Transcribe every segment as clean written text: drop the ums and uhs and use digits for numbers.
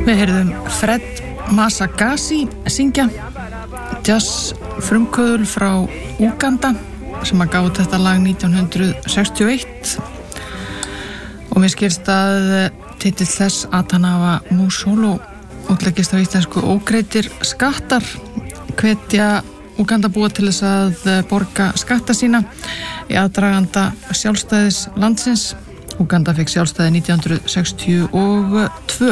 Við heyrðum Fred Masagasi syngja jazz frumkvöðul frá Uganda sem að gáði þetta lag 1961 og mér skilst að titill þess Atanava Musolo útleggist á íslensku ógreiddir skattar hvetja Uganda búa til þess að borga skatta sína í aðdraganda sjálfstæðis landsins. Uganda fekk sjálfstæði 1962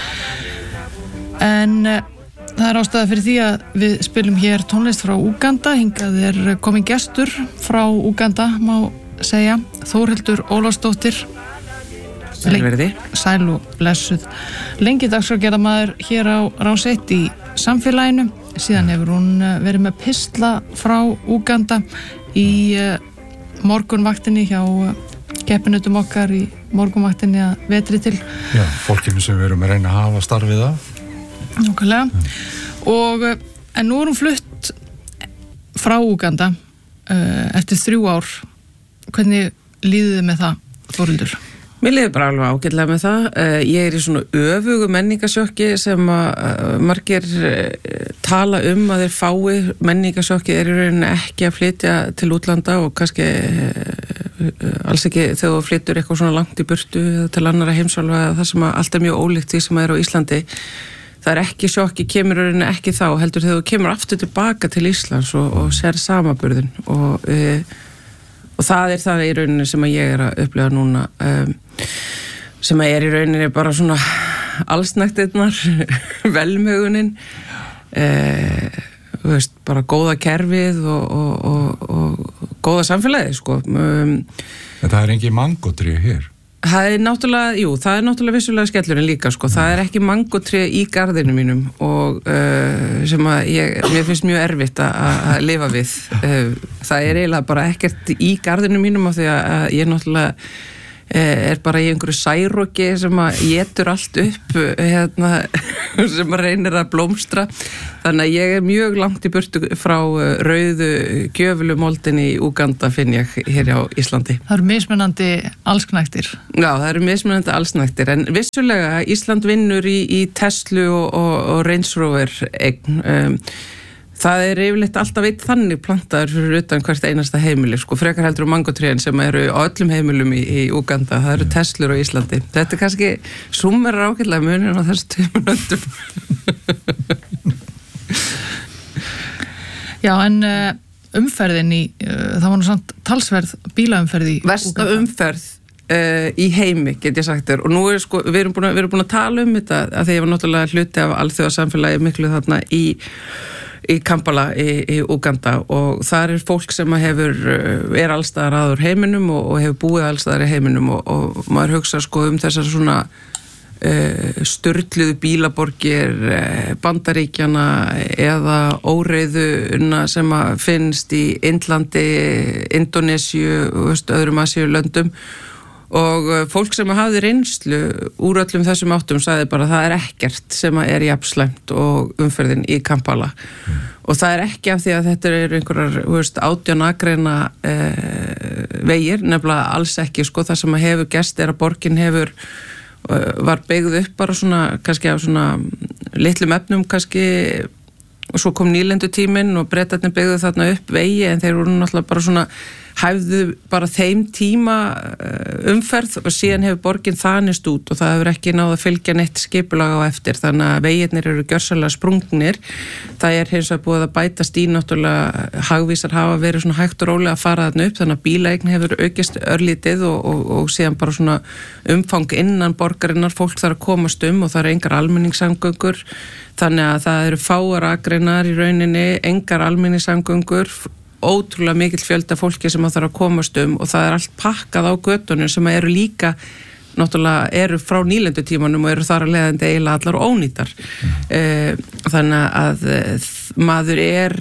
en það er ástæða fyrir því að við spilum hér tónlist frá Uganda. Hingað komin gestur frá Uganda, má segja, Þórhildur Ólafsdóttir. Sælverði. Sæl og blessuð. Lengi dagskrárgerðarmaður hér á Rás 1 í samfélaginu. Síðan hefur hún verið með pistla frá Uganda í morgunvaktinni hjá keppinutum okkar í morgunvaktinni að vetri til. Já, fólkinu sem við erum að reyna að hafa starfið af. Nákvæmlega. En nú er hún flutt frá Uganda eftir 3 ár. Hvernig líður þið með það, Þórhildur? Mér líður bara alveg ágætlega með það. Ég er í svona öfugu menningasjokki sem að margir tala að þeir fái. Menningasjokki er í rauninni ekki að flytja til útlanda og kannski alls ekki þegar þú flyttur eitthvað svona langt í burtu til annara heimsálfa eða það sem að allt er mjög ólíkt því sem er á Íslandi. Það er ekki sjokki, kemur í rauninni ekki þá, heldur þegar þú kemur aftur tilbaka til Íslands og sér samaburðin og það er það í rauninni sem að ég er að upplifa núna sem að er í rauninni bara svona allsnægtirnar velmegunin bara góða kerfið og góða samfélagið sko. Það er engin mangotré hér. Það er náttúrulega vissulega skellurinn líka sko. Það er ekki mangotré í garðinu mínum og sem að mér finnst mjög erfitt að lifa við. Það er eiginlega bara ekkert í garðinu mínum af því að ég náttúrulega er bara í einhverju særoki sem að étur allt upp sem að reynir að blómstra. Þannig að ég er mjög langt í burtu frá rauðu gjöfulumoldinni í Uganda finn ég hér á Íslandi. Það eru mismunandi allsnægtir. Já, það eru mismunandi allsnægtir en vissulega Ísland vinnur í Tesla og Range Rover eign. Það er yfirleitt alltaf eitt þannig plantaður fyrir utan hvert einasta heimili, sko, frekar heldur mangotrén sem eru á öllum heimilum í Uganda, það eru Teslur á Íslandi. Þetta er kannski súmmerar ágætlega munin á þessu 2 minútum. Já, en umferðin það var nú samt talsverð bílaumferð í Uganda. Versta umferð í heimi, get ég sagt þér. Og nú sko, við erum búin að tala þetta að því ég var náttúrulega hluti af alþjóðasamfélagi miklu þarna í Kampala í Uganda og það er fólk sem er allstaðar aður heiminum og hefur búið allstaðar í heiminum og maður hugsa sko þessar svona sturluðu bílaborgir Bandaríkjana eða óreiðuna sem að finnst í Indlandi, Indonésiu og öðrum Asíulöndum og fólk sem hafði reynslu úr öllum þessum áttum sagði bara að það er ekkert sem er jafnslæmt og umferðin í Kampala og það er ekki af því að þetta eru einhverjar 18 akreina vegir, nefnilega alls ekki sko. Það sem hefur gerst að borgin var byggð upp bara svona kannski af svona litlum efnum kannski og svo kom nýlendutíminn og Bretarnir byggðu þarna upp vegi en þeir voru náttúrulega bara svona hæfðu bara þeim tíma umferð og síðan hefur borgin þanist út og það hefur ekki náð að fylgja neitt skipulag á eftir þannig að vegirnir eru gjörsamlega sprungnir. Það hins vegar búið að bætast í náttúrulega hagvísar hafa verið svona hægt og rólega að fara þarna upp þannig að bílaeign hefur aukist örlítið og síðan bara svona umfang innan borgarinnar fólk þarf að komast og það eru engar almenningssamgöngur þannig að það eru fáar akreinar í rauninni, engar almenningssamgöngur ótrúlega mikill fjölda fólki sem þarf að komast og það er allt pakkað á götunum sem eru líka náttúrulega eru frá nýlendutímanum og eru þar að leiðandi eiginlega allar ónýtar þannig að maður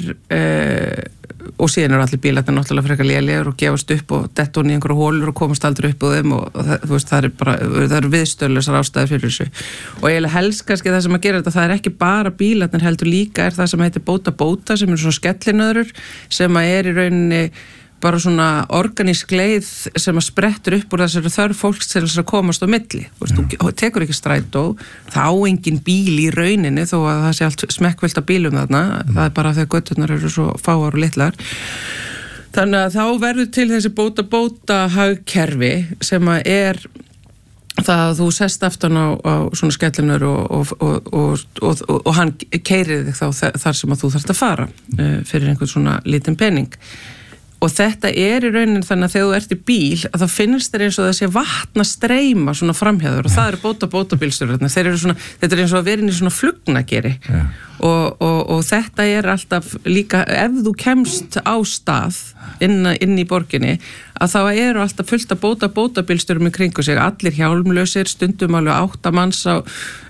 og síðan eru allir bílarnir náttúrulega frekar lélegir og gefast upp og detta hún í einhverju hólur og komast aldrei upp á þeim og það eru viðstöðlausar ástæður fyrir þessu og eiginlega helst kannski það sem að gera þetta það er ekki bara bílarnir heldur líka það sem heitir bóta sem eru svona skellinöðrur sem að í rauninni bara svona organísk leið sem að sprettur upp úr þessari þörf fólks til þess að komast á milli. Þú tekur ekki strætó, þá engin bíl í rauninni þó að það sé allt smekkvelt að bílum þarna, það er bara þegar göturnar eru svo fáar og litlar. Þannig að þá verður til þessi bóta hagkerfi sem að er það að þú sest aftan á svona skellinur og hann keyrir þig þá þar sem að þú þarft að fara fyrir einhvern svona lítinn pening. Og þetta er í rauninni þannig að þegar þú ert í bíl að þá finnst þér eins og þessi vatn að streyma svona framhjáður og það eru bótabílstjórarnir. Þetta er eins og að vera inn í svona flugnageri og þetta er alltaf líka ef þú kemst á stað inn í borginni að þá eru alltaf fullt að bótabílstjórum í kringu sig, allir hjálmlausir, stundum alveg 8 manns á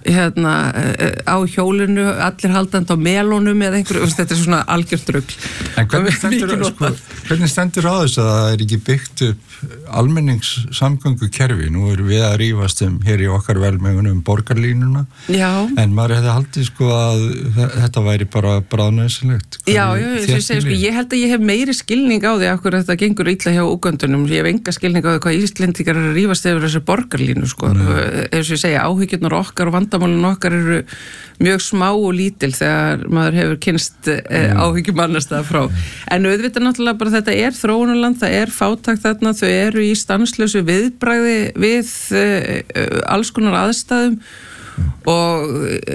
hjólinu, allir haldandi á melónum eða einhverju, þetta er svona algjört rugl. En hvernig stendur á þess að það er ekki byggt upp almenningssamgöngukerfi? Nú erum við að rífast hér í okkar velmegunum borgarlínuna. Já. En maður hefði haldið að þetta væri bara bráðnauðsynlegt. Já, ég held að ég hef meiri skilning á því af hverju þetta gengur illa hjá Úgandunum. Ég hef enga skilning á því hvað Íslendingar eru að rífast yfir þessu borgarlínu, Eins og ég segja, áhyggjurnar okkar og vandamálin okkar eru mjög smá og lítil þegar maður hefur kynst áhyggjum annars staðar frá. En auðvitað náttúrulega bara þetta er þróunarland, það er fátækt þarna, þau eru í stanslausu viðbragði við alls konar aðstæðum og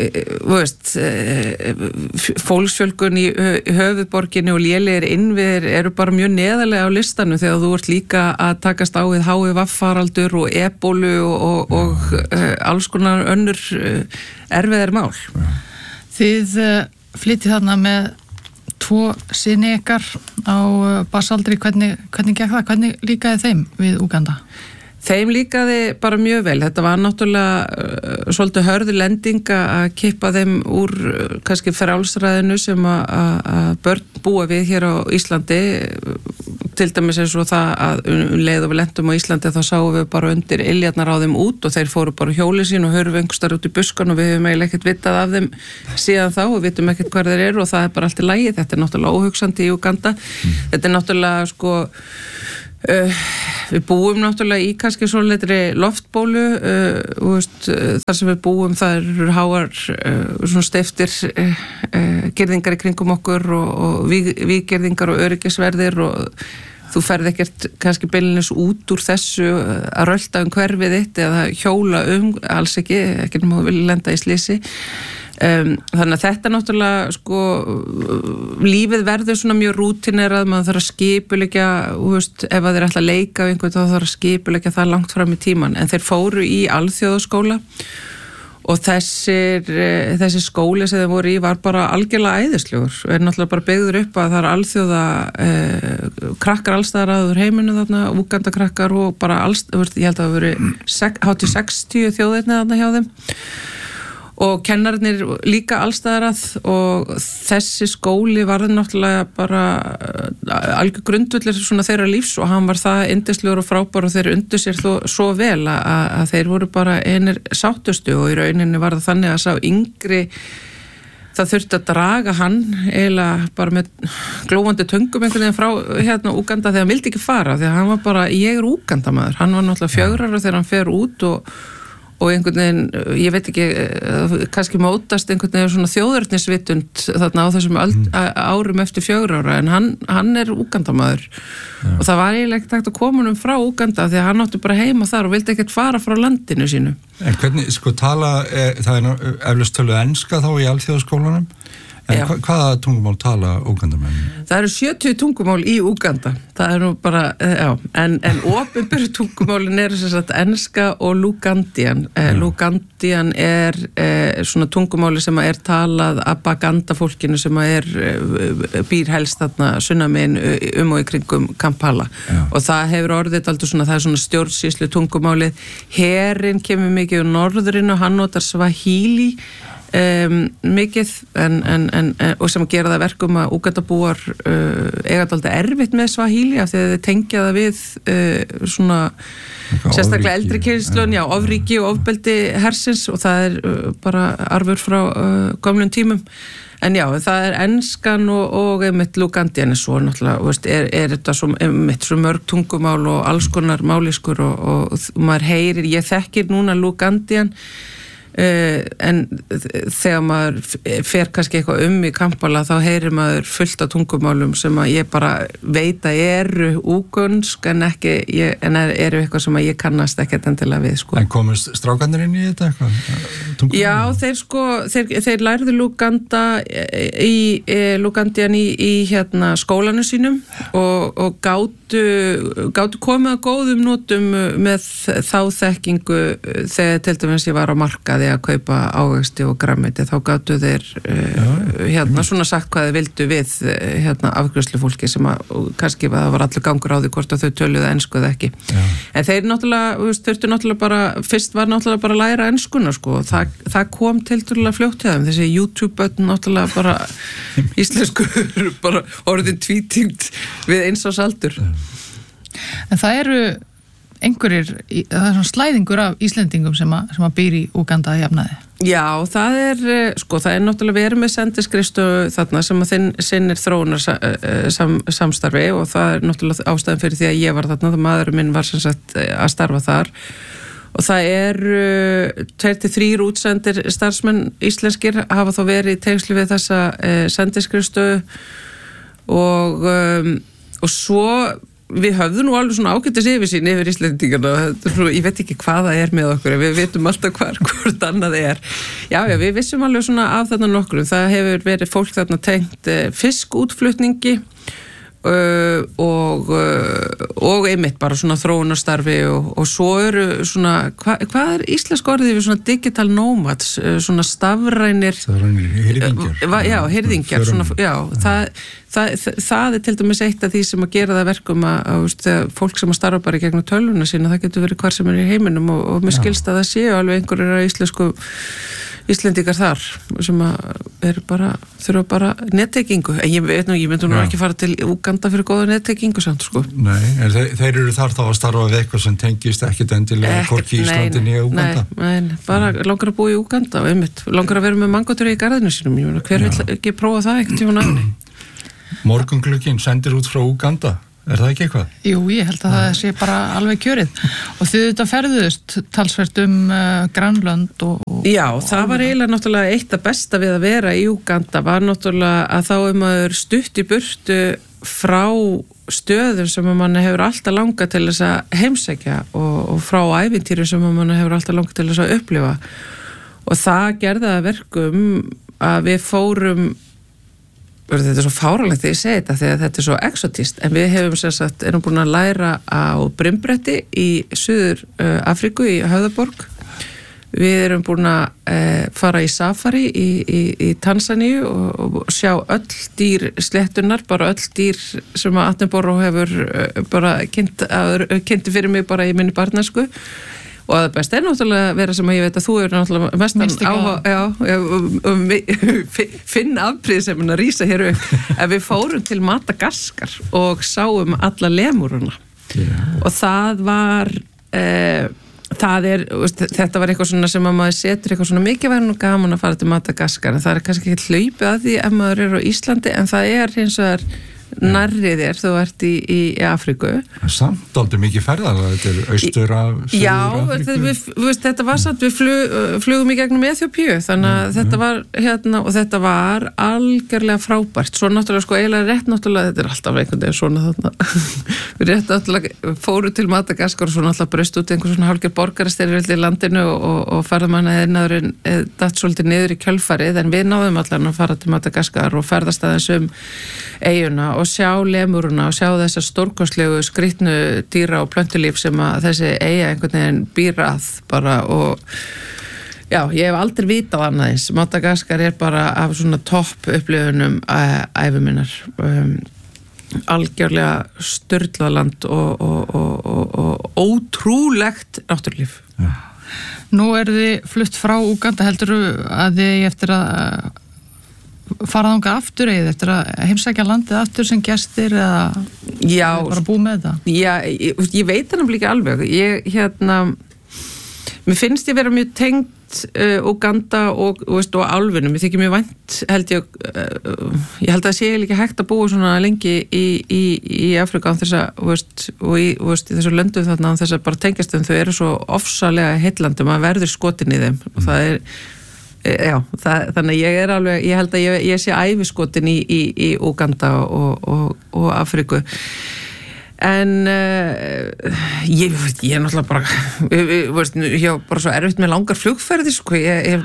fólksfjölgun í höfuðborginni og lélegir innviðir eru bara mjög neðarlega á listanum þegar þú ert líka að takast á við HIV-faraldur og ebólu og alls konar önnur erfiðar mál. Þið flyttið þarna með 2 syni ykkar á barsaldri, hvernig gekk það? Hvernig líkaði þeim við Úganda? Þeim líkaði bara mjög vel. Þetta var náttúrulega svolítið hörðu lending að kippa þeim úr kannski frjálsræðinu sem að börn búa við hér á Íslandi. Til dæmis eins og það að leið og við lendum á Íslandi þá sáum við bara undir iljarnar á þeim út og þeir fóru bara hjólið sín og hörfu einhverstar út í buskan og við hefum eiginlega ekkert vitað af þeim síðan þá og vitum ekkert hvar þeir eru og það er bara allt í lagi. Þetta er náttúrulega óhugsandi í Úganda. Þetta er náttúrulega við búum náttúrulega í kannski svoleitri loftbólu þar sem við búum það eru háar svona steiftir girðingar í kringum okkur og víggerðingar og öryggisverðir og þú ferð ekkert kannski beinlínis út úr þessu að rölda hverfið þitt eða hjóla alls ekki nema þú vilja lenda í slysi. Þannig að þetta náttúrulega lífið verður svona mjög rútinerað, maður þarf að skipuleggja ef að þeir ætla að leika þá þarf að skipuleggja það langt fram í tíman en þeir fóru í alþjóðaskóla og þessi skóli sem þeir voru í var bara algjörlega æðislegur og er náttúrulega bara byggður upp að það er alþjóða krakkar allstaðar aður heiminu þarna, Úganda krakkar og bara allstaðar, ég held að það voru hátt í 60 þjóðirni þarna hjá þeim og kennararnir líka allstaðar að og þessi skóli var náttúrulega bara algjör grundvöllur svona þeirra lífs og hann var það yndislegur og frábær og þeir undu sér svo vel að þeir voru bara einir sáttustu og í rauninni var það þannig að sá yngri það þurfti að draga hann eiginlega bara með glóandi töngum einhvern veginn frá Úganda þegar hann vildi ekki fara þegar hann var bara, ég er Úgandamaður hann var náttúrulega 4 ára þegar hann fer út og einhvern veginn, ég veit ekki kannski mótast einhvern veginn svona þjóðernisvitund þarna á þessum árum eftir 4 ára en hann er Úgandamaður og það var eiginlega ekkert hægt að koma honum frá Úganda því að hann átti bara heima þar og vildi ekkert fara frá landinu sínu. En hvernig, það er eflaust töluð enska þá í alþjóðaskólanum en hvaða tungumál tala Úgandamenn? Það eru 70 tungumál í Úganda það er nú bara, en opinberu tungumálin eru sem sagt enska og Lugandian Lugandian er svona tungumáli sem er talað af Baganda fólkinu sem býr helst þarna sunnamegin og í kringum Kampala og það hefur orðið aldrei svona, það er svona stjórnsýslu tungumálið herinn kemur mikið úr norðurinn og hann notar Swahili mikið og sem gera það verkum að Úgandabúar eiga dálítið erfitt með Swahili af því að þeir tengja það við svona sérstaklega eldri kynslun, ofríki og ofbeldi hersins og það bara arfur frá gömlum tímum. En já, það enskan og einmitt Lugandian svo náttúrulega, þetta svo mörg tungumál og alls konar máliskur og maður heyrir, ég þekkir núna Lugandian en þegar maður fer kannski eitthvað í Kampala þá heyrir maður fullt af tungumálum sem að ég bara veit að eru úgönsk en eru eitthvað sem að ég kannast ekkert endilega við sko. En komist strákarnir inn í þetta eitthvað? Já, þeir lærðu Lugandian í hérna skólanu sínum og gátu komið að góðum notum með þá þekkingu þegar til dæmis ég var á markaði að kaupa ávexti og grammeti þá gátu þeir svona sagt hvað þeir vildu við afgreiðslufólki sem að kannski það var allur gangur á því hvort að þau töluðu ensku eða ekki. En þeir náttúrulega þurftu náttúrulega bara, fyrst var náttúrulega bara að læra enskuna sko, það kom tiltölulega fljótt hjá þeim, þessi YouTube-bötn náttúrulega bara íslenskur bara orðin tvítingt við eins ás aldur. En það eru einhverjir, það svona slæðingur af Íslendingum sem að býr í Úganda að jafnaði. Já, það er náttúrulega verið með sendiskrifstofu þarna sem að sinnir þróunar samstarfi og það er náttúrulega ástæðan fyrir því að ég var þarna, það maðurinn minn var sem sagt að starfa þar og það 2-3 útsendir starfsmenn íslenskir hafa þá verið í tengslu við þessa sendiskrifstofu og svo við höfðum nú alveg svona ágætis yfirsýn yfir Íslendingarna, ég veit ekki hvað það með okkur, við vitum alltaf hvort annað Já, við vissum alveg svona af þarna nokkrum, það hefur verið fólk þarna tengt fiskútflutningi og einmitt bara svona þróunarstarfi og svo eru svona, hvað íslensk orðið við svona digital nomads, svona stafrænir hirðingjar. Já, hirðingjar, svona, já, það til dæmis eitt af því sem að gera það verkum að fólk sem að starfa bara í gegnum tölvuna sína, það getur verið hvar sem í heiminum og mér skilst að það séu alveg einhverjir íslensku Íslendingar þar sem eru bara, þurfa bara nettengingu, en ég myndi nú ekki fara til Úganda fyrir góða nettengingu samt sko. Nei, en þeir eru þar þá að starfa við eitthvað sem tengist ekkit endilega hvorki Íslandi né Úganda. Nei, bara langar að búa í Úganda og einmitt, langar að vera með mangotré í garðinu sínum, ég meina, hver vill ekki prófa það ekkert tíma náðinni? Morgunglugginn sendir út frá Úganda. Er það ekki eitthvað? Jú, ég held að það sé bara alveg kjörið. Og þið þetta ferðuðust talsvert Grænlönd og Já, það var eiginlega náttúrulega eitt af besta við að vera í Úganda var náttúrulega að þá maður stutt í burtu frá stöðum sem mann hefur alltaf langað til þess að heimsækja og frá ævintýrum sem mann hefur alltaf langað til þess að upplifa. Og það gerði að verkum að við fórum þetta svo fáránlegt þegar ég segi þetta þegar þetta svo exotist, en við hefum sem sagt, erum búin að læra á brimbretti í Suður Afríku í Höfðaborg. Við erum búin að fara í safari í Tansaníu og sjá öll dýr sléttunar, bara öll dýr sem að Attenborough hefur bara kynnti fyrir mig bara í minni barnæsku. Og það best náttúrulega vera sem að ég veit að þú eru náttúrulega mestan finn afbrið sem að rísa hér upp að við fórum til Madagaskar og sáum alla lemúruna og það var þetta var eitthvað svona sem að maður setur eitthvað svona mikið væri nú gaman að fara til Madagaskar en það kannski ekki hlaupið að því ef maður er á Íslandi en það hins vegar nærrið þér, þú ert í Afríku. Samt aldrei mikið ferðalag, þetta er austur af Suður Afríku. Þetta var samt, við flugum í gegnum Eþíópíu, þannig að þetta var og þetta var algjörlega frábært. Svo náttúrulega, eiginlega rétt náttúrulega, þetta er alltaf einhvern veginn svona þarna. Við rétt náttúrulega fóru til Madagaskar og svo náttúrulega braust út einhver svona hálfgerð borgarastyrjöld í landinu og ferðamannaðurinn datt svolítið niður í kjölfarið, en við náðum allan að fara til Madagaskar og ferðast aðeins eyjuna og sjá lemúruna og sjá þessa stórkostlegu skrýtnu dýra og plöntulíf sem að þessi eyja einhvern veginn býr að bara og já, ég hef aldrei vitað annað eins. Madagaskar er bara af svona topp upplifunum ævi minnar. Algjörlega sturlað land og ótrúlegt náttúrulíf. Já. Nú þið flutt frá Úganda, heldurðu að þið eftir að fara þangað aftur eða eftir að heimsækja landið aftur sem gestir eða bara búið með það? Já, ég veit það náttúrulega ekki alveg. Mér finnst ég vera mjög tengd Úganda og álfunum. Mér þykir mjög vænt, held ég held að það sé líka hægt að búa svona lengi í Afríku án þess að, og í þessu löndum þarna án þess að bara tengjast þeim, þau eru svo ofsalega heillandi, maður verður skotin í þeim og það er þannig að ég held að ég sé æviskotin í Úganda og Afríku. En ég er náttúrulega bara ég er bara svo erfitt með langar flugferði sko, ég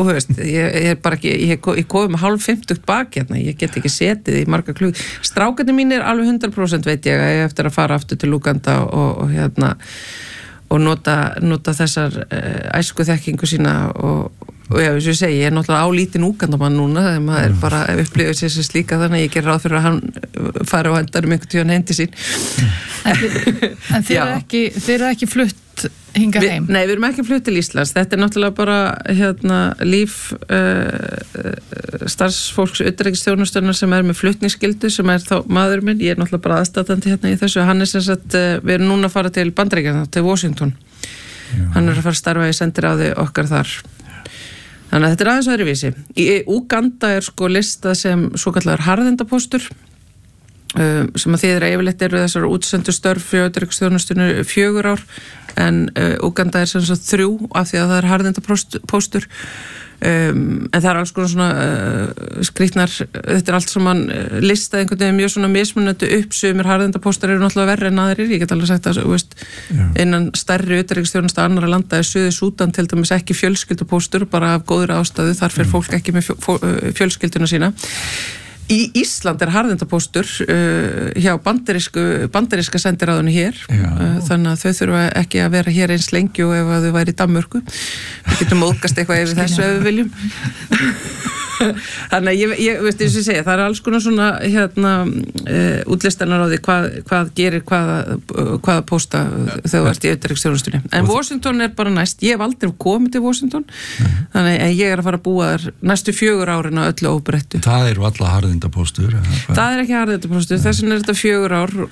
kom með 4:30 bak hérna, ég get ekki setið í marga klukk. Strákarnir mínir alveg 100% veit ég eftir að fara aftur til Úganda og nota þessar æsku þekkingu sína og eins og ég segi, ég er náttúrulega álítinn Úgandamann núna þegar maður bara upplifir sér sem slíka, þannig að ég ger ráð fyrir að hann fari á endanum einhvern tíðan hendi sín. En þið eru ekki flutt hingað heim? Nei, við erum ekki flutt til Íslands. Þetta er náttúrulega bara líf starfsfólks utanríkisþjónustunnar sem er með flutningsskyldu, sem er þá maður minn. Ég er náttúrulega bara aðstatandi hérna í þessu. Hann er sem sagt, við erum núna að fara til Bandaríkjanna, til Washington. Hann er að fara að starfa í sendiráði okkar þar. Þannig að þetta er aðeins öðruvísi. Í Úganda er sko listað sem svokallaður harðindapóstur sem að þýðir að yfirleitt eru þessar útsendu störf fyrir utanríkisþjónustunni 4 ár en Úganda er sem sagt 3 af því að það er harðindapóstur en það er alls konar svona skrýtnar, þetta er allt sem mann listað einhvern veginn mjög svona mismunandi upp, sumir harðindapóstar eru náttúrulega verri en aðrir, ég get alveg sagt að innan stærri utanríkisþjónusta annarra landa er Suður Súdan til dæmis ekki fjölskyldupóstur, bara af góðri ástæðu, þar fer fólk ekki með fjölskylduna sína. Í Ísland er harðindapóstur hjá bandaríska sendiráðunni hér, þannig að þau þurfa ekki að vera hér eins lengi og ef þau væri í Danmörku. Við getum móðgast eitthvað yfir þessu ef við viljum. Þannig að ég veist þess að segja, það er alls konar svona útlistanar á því hvað gerir hvaða pósta þegar þú ert í utanríkisþjónustunni. En Washington er bara næst, ég hef aldrei komið til Washington, þannig að ég er að fara að búa þar næstu 4 árin á öllu óbreyttu. Það eru alla harðindapóstur? Það er ekki harðindapóstur, þess vegna er þetta 4 ár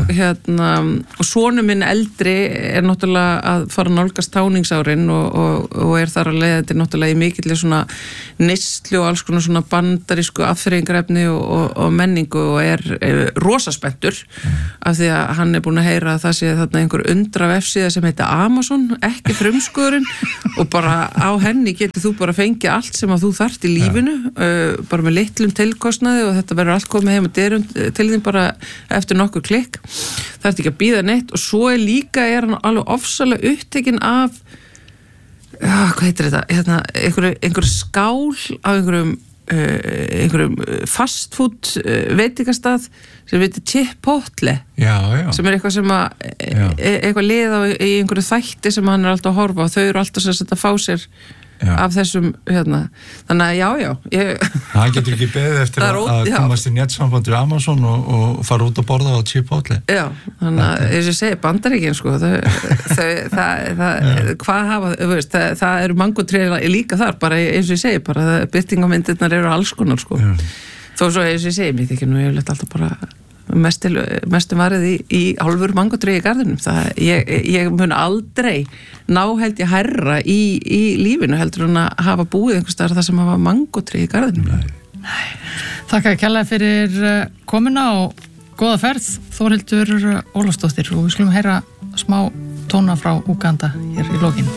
og sonur minn eldri er náttúrulega að fara að nálgast táningsárin og er þar að leiða þetta náttúrulega í mikilli svona neyslu og alls konar svona bandarísku afþreyingarefni og menningu og er rosaspenntur af því að hann er búin að heyra að það sé þarna einhver undra vefsíða sem heita Amazon, ekki frumskóðurinn og bara á henni getur þú bara fengið allt sem að þú þarft í lífinu bara með litlum tilkostnaði og þetta verður allt komið heim og dyrum til þín bara eftir nokkur klikk, það ert ekki að bíða neitt og svo er hann alveg ofsalega upptekinn af hvað heitir þetta, einhver skál af einhverjum fastfood veitingastað sem heitir Chipotle sem er eitthvað sem eitthvað lið í einhverju þætti sem hann er alltaf að horfa og þau eru alltaf sem að fá sér af þessum þannig að það getur ekki beðið eftir að komast í netsamband við Amazon og fara út að borða á Chipotle þannig að eins og ég segi Bandaríkin sko hvað hafa það eru mangotré líka þar bara eins og ég segi bara birtingamyndirnar eru alls konar sko þó svo eins og ég segi mér þykir nú ég alltaf bara mestum varið í hálfur mangotré í garðinum ég mun aldrei ná held ég hærra í lífinu heldur en að hafa búið einhvers staðar það sem hafa mangotré í garðinum. Þakka kærlega fyrir komuna og góða ferð Þórhildur Ólafsdóttir og við skulum heyra smá tóna frá Úganda hér í lokinu.